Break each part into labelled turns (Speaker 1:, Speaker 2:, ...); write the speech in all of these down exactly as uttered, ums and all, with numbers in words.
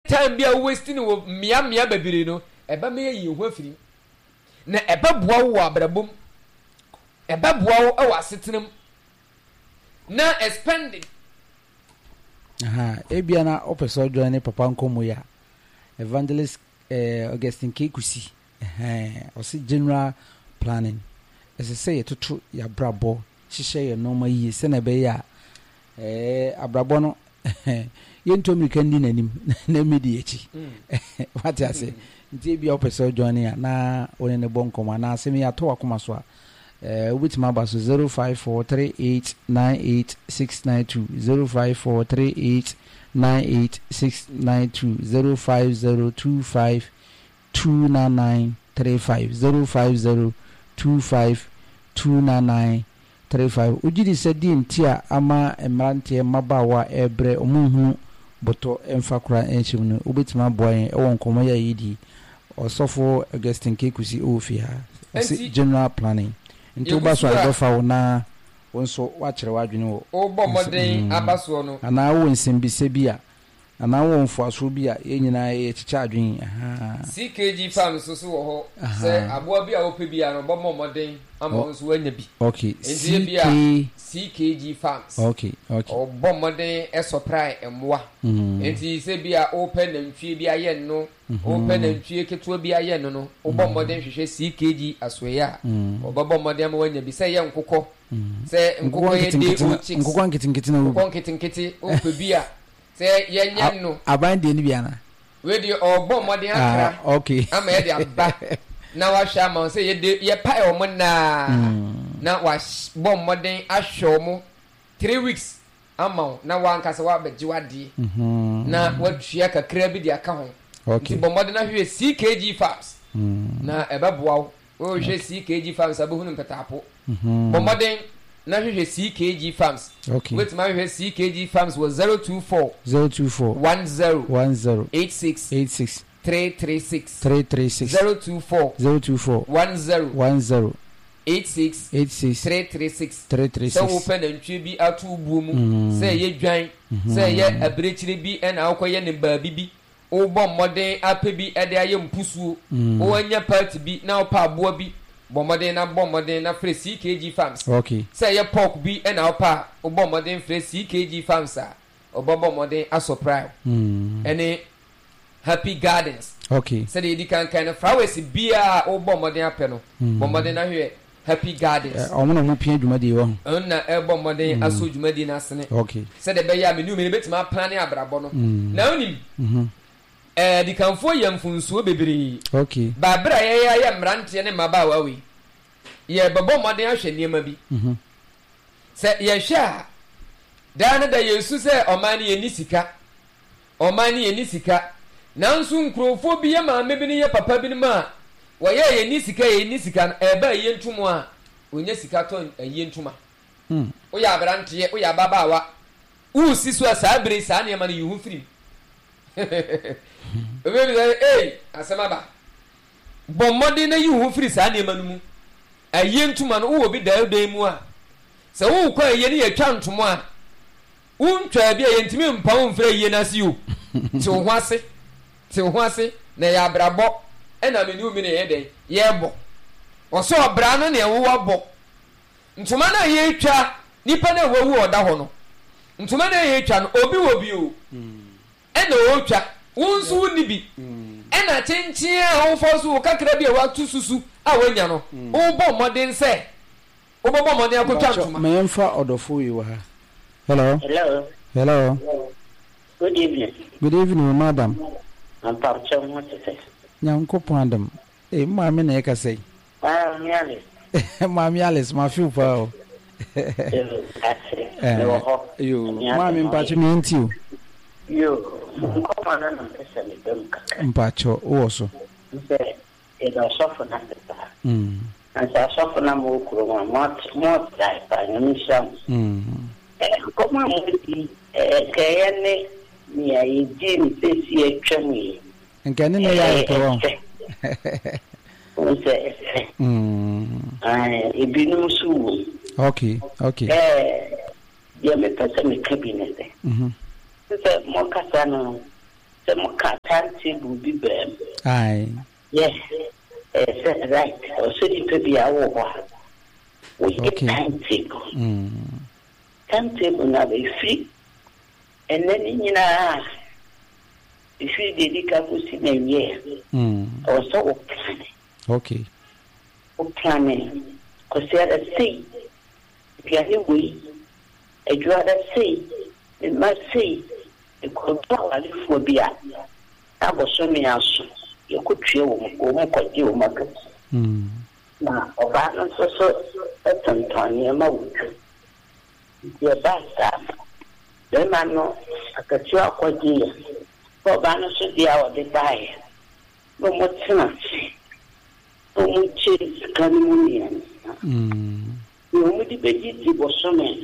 Speaker 1: time be a wasting wo mia mia babiri no eba me yi ho afiri na eba boa wo abrabom eba boa wo e wa setenam na expanding
Speaker 2: aha ebia na opeso join ne papa nkomo ya evangelist eh Augustine Kekusi eh o si general planning ese say to ya brabo hihye ye no ma yi se na be ya eh abrabo no yento mi kan di nanim na medi echi what I say nti bia opeso join ya na one ne bonko na asemi ya to akoma so a eh with my baso zero five four three eight nine eight six nine two zero five four three eight nine eight six nine two zero five zero two five two nine nine three five zero five zero two five two nine nine three five ujidi sedi ntia ama emrante mabawa ebre omunhu boto emfakura enchim no obetima boyen e won komo ya yidi osofo Augustine Kekusi ofia general planning nti ba so adofa na wonso wachire wadwene wo
Speaker 1: obo modern abaso no
Speaker 2: ana wo nsembise bia ana wo mfuaso bia yenyina ye chicha adwen aha
Speaker 1: C K G farm so so wo ho se aboa bia wo pe bia no bo modern ama wonso wanya bi
Speaker 2: okay
Speaker 1: C K G farms
Speaker 2: okay okay
Speaker 1: obo modern e supply emwa enti se bia open na ntwie bia ye no open na ntwie keto bia ye no no obo modern hwehwe C K G asoya obo modern ama wanya bi se ye nkokɔ se nkokɔ ye de o chicks
Speaker 2: nkokɔ nkitinkiti na
Speaker 1: nkokɔ nkitinkiti o pe bia se ye nya no
Speaker 2: aban de ni bia na
Speaker 1: we de obo modern akra
Speaker 2: okay
Speaker 1: ama ye de aba na wa hwa ma se ye de ye pa e o mo na na wa bom modern ahwo mo three weeks ama na wa nkasa wa beji wade na wa twia kakra bi de aka ho
Speaker 2: okay
Speaker 1: bom modern ahwe C K G farms na eba boa o hwe C K G farms abuhunu mpetapo bom modern na hwe C K G farms
Speaker 2: okay
Speaker 1: wait ma hwe C K G farms was zero two four
Speaker 2: zero two four
Speaker 1: one zero
Speaker 2: one zero
Speaker 1: eight six
Speaker 2: eight six
Speaker 1: three three six
Speaker 2: three three six
Speaker 1: zero two four
Speaker 2: zero two four
Speaker 1: one zero
Speaker 2: one zero
Speaker 1: eight six
Speaker 2: eight six
Speaker 1: three three six
Speaker 2: three three six
Speaker 1: so open and ntwe bi atu buo mu say ye dwan say ye abrechire bi e na akoye ne ba bibi o bom modern ape bi e de aye mpusuo o anya party bi na opa aboa bi bom modern na bom modern na free C K G farms
Speaker 2: okay
Speaker 1: say ye pork bi e na opa o bom modern free C K G farms a o bom modern a surprise ene Happy Gardens
Speaker 2: okay
Speaker 1: say the kan kan flowers bia o bom modern ape no bom modern na hwe Happy Gardens
Speaker 2: o mo no pia dwumadi wo
Speaker 1: na e bom modern aso dwumadi na sene
Speaker 2: okay
Speaker 1: say the be ya me nu me betima plan ya brabo no na onim eh di kanfo yamfunsuo bebere
Speaker 2: okay
Speaker 1: ba bra ye ya ya mrante ne mabawa we ye babo modern ahwe niema bi say ye hwa da na da Yesu say omani ye ni sika omani ye ni sika nanso nkrofo bi ye maame bi ne ye papa bi ne ma wa ye ye ni sika ye ni sika e ba ye ntumo a onye sika ton ye ntuma
Speaker 2: mm
Speaker 1: o ya brante o ya babawa u siso asabere sa ne ma ne yuhu firi o be bi eh asema ba bomode na yuhu firi sa ne ma no mu aye ntuma no wo bi da da mu a se wo kwa ye ne ye twa ntomo a untwa bi ye ntimi mpa wo mfra ye na si o ti wo ho ase ti wo ho ase na ya brabo ena me nu mi ne ye den ye bo o so obra no ne wo bo ntoma na ye twa nipa na wawu oda ho no ntoma na ye twa no obi wo bi o ena wo twa wonsu ni bi ena chenchin a wo fo so kakra bi e wa tu susu a wanya no wo bo modern se wo bo modern akotwa ntoma
Speaker 2: me emfa odofo yi wa ha hello
Speaker 3: hello
Speaker 2: hello
Speaker 3: good evening
Speaker 2: good evening madam
Speaker 3: I'm Pacho Moses.
Speaker 2: Nyanko Pandam. Eh, mami na yeka say.
Speaker 3: Ah, Mialis.
Speaker 2: Mami Alice, ma fiu pa o. Eh, yo, mami mpacho mi ntiu.
Speaker 3: Yo, ko mana na pesa ni donka.
Speaker 2: Mpacho o so.
Speaker 3: Nse, e do sofo na pesa.
Speaker 2: Mm.
Speaker 3: Ansa sofo na mo kuro ma mot mot dai pa nyami sham.
Speaker 2: Mm.
Speaker 3: Eh, ko ma mo di eh kayane ni ayi jin pesi e twemi.
Speaker 2: Nkane ne ya ko won.
Speaker 3: Nse.
Speaker 2: Mm.
Speaker 3: Ah, ibinu su.
Speaker 2: Okay, okay.
Speaker 3: Eh, ya me pesa mi cabinet.
Speaker 2: Mhm.
Speaker 3: Se mo kasa no. some timetable be bam.
Speaker 2: Aye.
Speaker 3: Yes, uh, right. Also, the baby hour. We get timetable.
Speaker 2: Mm.
Speaker 3: Timetable now be free. And then, you know, if you dedicate to a year,
Speaker 2: Mm.
Speaker 3: also planning.
Speaker 2: Okay.
Speaker 3: Planning. Because they are say, if you are away, a rather say, it must say, the control for beer. I was so many also. You could show woman could do market. Now, Obama so that's Antonia Mount. Your bastard. The man no, I could show what dear. Obama should be our desire. No more chance. No more chase, Canonian. You only be the Bossoman.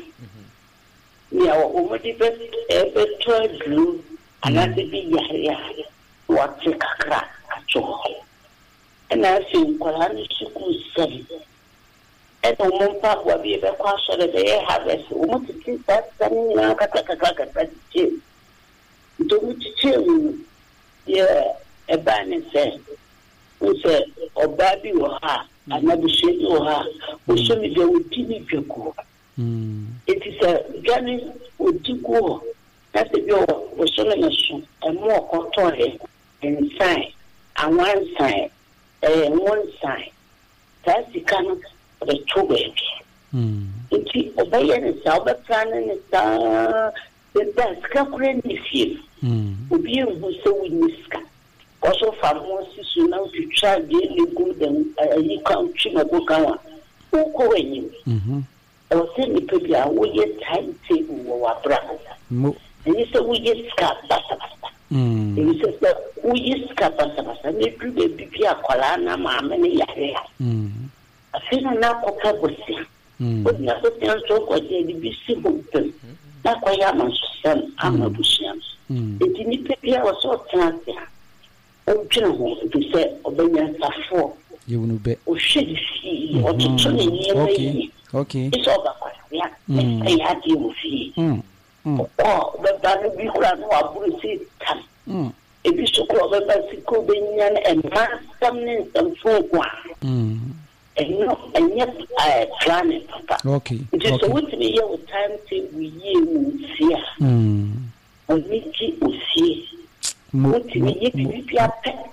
Speaker 3: We are already best ever told you, and not to be Yahya, what take a crack at all. And I think Colani Suku say, and the Mumpa will be a question of the harvest. What to think that standing in our catacaka at the don't chill, yeah, a banner said, who said, or baby or her, and never shade or her, who should be there with Timmy Pico. It is a journey with two go. That's the girl was showing us a more contour and sign, and one side, and one side. That's the kind of the two baby. It's obeying the Albert planning is the best calculating is here. Will be able to say with Miska. Also, from one sister now to try daily good and you can't trim a book. Who calling you? I was saying, people are we get timetable or brothers. And you say, we get scap, basta basta. And you say, we get scap, basta basta. And you do the B P A Colana, Mamma, Yahya. I feel now, Cocabosia. But you have to tell so what they be simple. That's why I'm a son, I'm a Bushian. It didn't prepare was so transfer. Oh, General, to say, obedience are four.
Speaker 2: You will be.
Speaker 3: Oh, she see, or to turn in near. Okay. It's over. Yeah. I had you see. Oh, the banner be crowd will see come. If you should call them as a Cobinian and mass some some folk one. And no, and yet I plan it, Papa. Okay. It is a would be your time to we will see. Hm. Or Mickey will see. What to be if you are pet.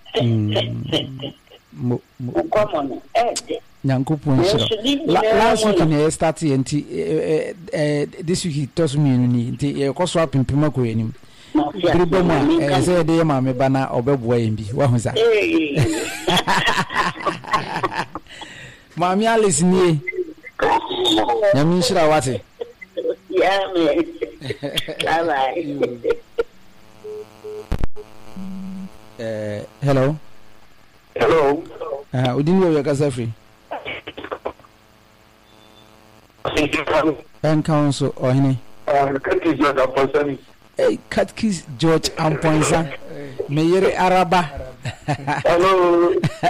Speaker 3: Come on, Ed.
Speaker 2: Nyankopon shiro last week na start nti eh this week it toss me ni nti e koso apempema ko enim gribo ma e say dey ma me bana obeboa yin bi wa hu za Mami Alice ni Nyami shira wate
Speaker 3: yeah me bye
Speaker 2: eh hello
Speaker 4: hello
Speaker 2: ah udini we ka safri and council or any uh hey Katkis George Ampoinsa Mayor Araba
Speaker 4: hello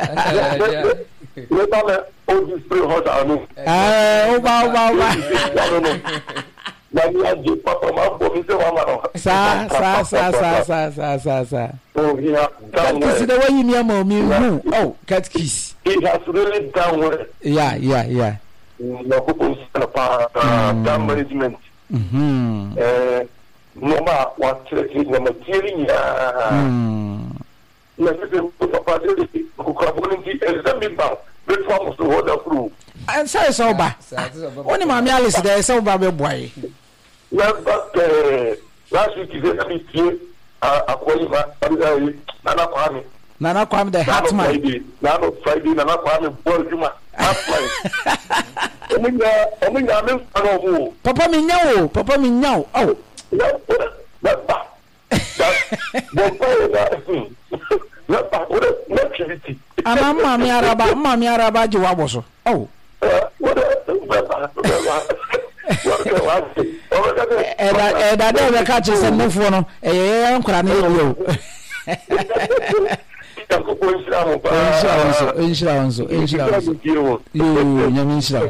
Speaker 4: let me hold this free hot anu
Speaker 2: ah oba oba oba sa sa sa sa sa sa sa sa
Speaker 4: oh yeah
Speaker 2: Katkis the way you me am oh Katkis
Speaker 4: it has really done well
Speaker 2: yeah yeah yeah
Speaker 4: no people uh dam management
Speaker 2: mhm
Speaker 4: eh no ma what is the material
Speaker 2: mm
Speaker 4: na se papa de ko ko bonti examine ba be form to hold through
Speaker 2: and say so ba oni Mami Alice there so ba be boy
Speaker 4: na but last week is a bit here akwai ba abizai na kwami
Speaker 2: Nana Kwame the Hatman.
Speaker 4: Nana Friday, Nana Kwame Boljuma.
Speaker 2: Papa Minyao, Papa Minyao. Oh, I'm Mammy Araba, Mammy Araba, Jiwaboso. Oh, and I never catch us and move on a young cranny. Insurance, insurance, insurance. You, Yamisha.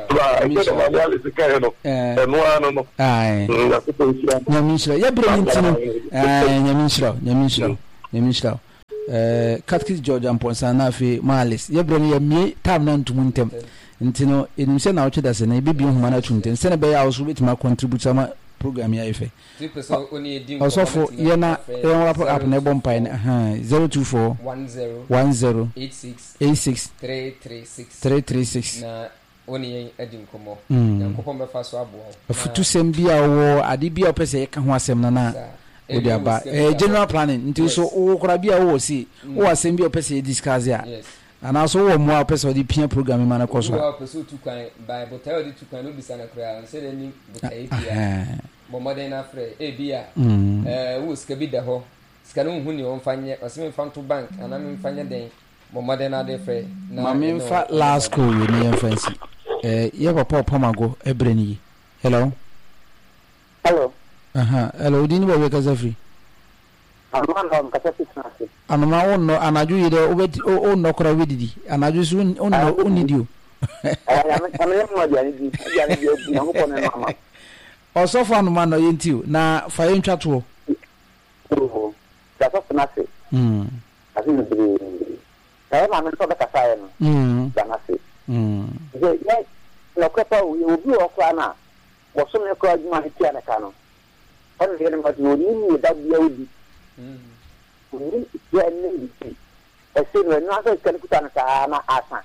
Speaker 2: Aye, Yamisha. You're brilliant. Aye, Yamisha, Yamisha. Yemishla. Eh, Katkis George and Ponsana Fe Malis. Yebren ye me tam nan to muntem. Ntino in se na oche da se na bibi humana tunten. Se na be ya oso bit ma contribute sama program ya ife. Also for ye na e won rap app na ebom pai na ha zero two four one zero eight six three three six
Speaker 1: na oni edim komo yankopon be fa so abo
Speaker 2: afutu sem bia wo ade bia opese ye ka ho asem na na odi aba eh general planning nti so wo kora bia wo si wo asem bia opese discuss ya ana so wo mo opese odi pia program ma na koso
Speaker 1: wo opese tu kwan bible tell odi tu kwan no bisa na kra say ni butai pia bo modern afre e bia eh wo ska bi da ho ska no hu ni won fanye oseme fanto bank ana me fanye den bo modern ade fre
Speaker 2: na ma me fa last school you ni fancy eh ye papa pamago ebreni hello
Speaker 3: hello
Speaker 2: aha hello dini bo weka zafi
Speaker 3: anuma ndo mkasati snasi
Speaker 2: anuma onno anaju yide obeti onno kora wedidi anaju su onno onidio
Speaker 3: eh ya me mo dia ni dia ni dia ngo pone mama
Speaker 2: osofo anuma no yentiu na fa yentwa to
Speaker 3: oh da so snasi
Speaker 2: mm
Speaker 3: asi ni bi eh ma me so be kasa no
Speaker 2: mm
Speaker 3: da nasi
Speaker 2: mm
Speaker 3: je ye no kapa u bi o kwa na wo so me kwa juma ti ana kanu on le ma do ni ni da bia udi mm ni ya ni ni e se no na so kan kutana sa na asa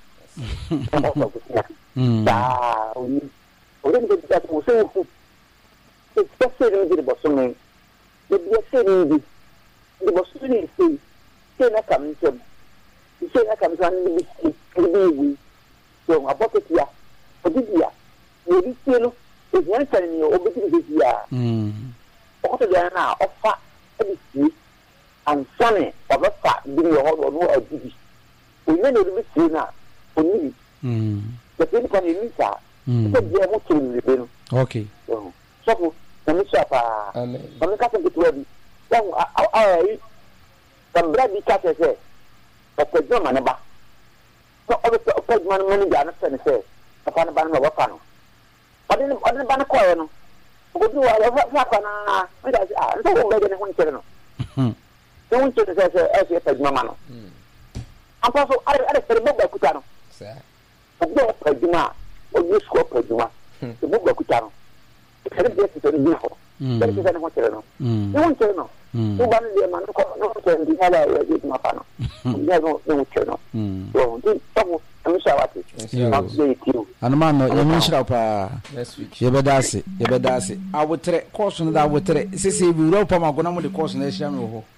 Speaker 3: mm da oni oni de da mo so ku se se ni de bo so me de bia se ni di de bo so ni se se na kam se se na kam so ni bi bi bi so aboketia obidia ni tielo e yan tani o obiti dia
Speaker 2: mm
Speaker 3: o ko dia na ofa ebisi ansane obafa bi yo ho no adidi o ye no bi si na oni
Speaker 2: mm
Speaker 3: the thing kan ni sa so dia mo tun ni be no
Speaker 2: okay
Speaker 3: so so na mi sa pa
Speaker 1: amen
Speaker 3: na mi ka se kitu bi dan a a yi tambra bi ka se se o ko joma na ba so o ko joma na ni ja na se ne se papa na ba na ba fa no odin odin ba na ko yo no o du wa fa fa na mi da ah so o be ne hon tere no
Speaker 2: hmm
Speaker 3: so hon tere se se e se pa joma no hmm ampa so are are tere bo ba kuta no
Speaker 1: sa
Speaker 3: o do pa joma o du sko pa joma so bo ba kuta no tere be se tere ni ho tere se ne hon tere no
Speaker 2: hmm
Speaker 3: hon tere no so ba ne ma no ko no tere di hala ya di ma fa no ya no no tere no
Speaker 2: hmm
Speaker 3: so di so amishawati
Speaker 2: anuma no yeminshira pa
Speaker 1: next week
Speaker 2: yebedase yebedase awotre course no da awotre sese bi ro pa mago na mo de course na ehia me ho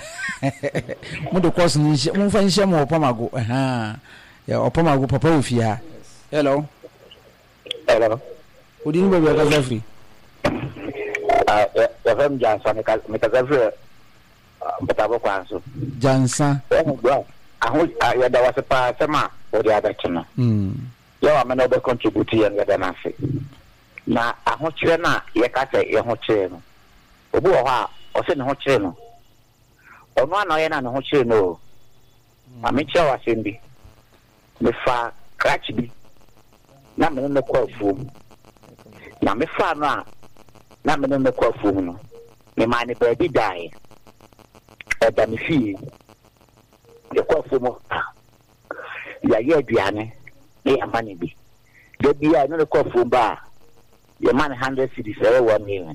Speaker 2: mo de course ni ehia mo fa ehia mo pa mago aha ya opa mago papa ofi ha hello
Speaker 3: hello
Speaker 2: odin bo be ka free
Speaker 3: ah ya fam jansa me ka me ka free mpatabo kwanso
Speaker 2: jansa
Speaker 3: aho ya da wase pa sema o dia da kina
Speaker 2: mm
Speaker 3: ya wa mena be contribute ya ngada na fe na aho kire na ye ka se ye ho kire no obu ho a o se ne ho kire no ono ana ye na ne ho kire no ami kire wa se mbi me fa scratch bi na me ne kwa fu na me fa na na me ne kwa fu no me ma ne ba bi dai e da mi fi ye kwa fu mo ya ye aduane e amane bi de bia no ko fumba ye man one hundred cities e one million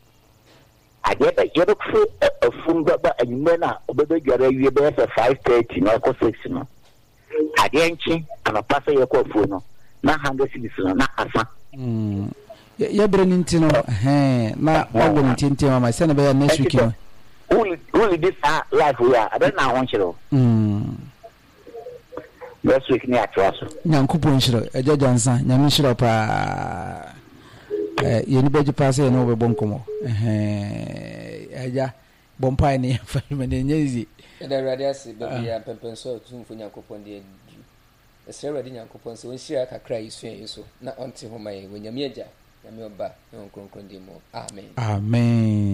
Speaker 3: ade ba ye do fu fumba ba anyuma na obebe dware wie be five thirty na ko six no ade nchi ana pasa ye ko fu no na one hundred cities no na asa
Speaker 2: mm ye bre nintino eh na wago ntintin mama se na be next week no
Speaker 3: uli uli this life we are I don't know want you
Speaker 2: mm
Speaker 3: next week ni atwaso
Speaker 2: nyankopon shiro eja jansa nyame shiro pa eh yeni beji passe no be bonkomo eh eja bompai ni fa me nyezi
Speaker 1: da radio se be ya pempenso tumfo nyankopon de adu esre radio nyankopon se won shira kakra yisu yisu na onte homa ye wonyame eja nyame oba na onkonkon de mo amen
Speaker 2: amen